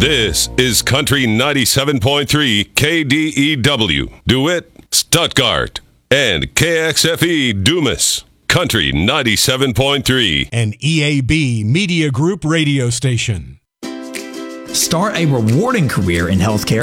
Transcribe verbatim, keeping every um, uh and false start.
This is Country ninety-seven point three K D E W, DeWitt, Stuttgart, and K X F E Dumas. Country ninety-seven point three. An E A B Media Group radio station. Start a rewarding career in healthcare